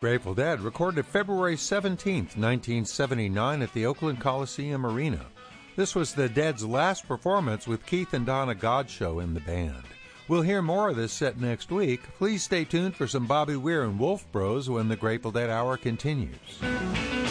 Grateful Dead recorded February 17, 1979 at the Oakland Coliseum Arena. This was the Dead's last performance with Keith and Donna Godchaux in the band. We'll hear more of this set next week. Please stay tuned for some Bobby Weir and Wolf Bros when the Grateful Dead Hour continues.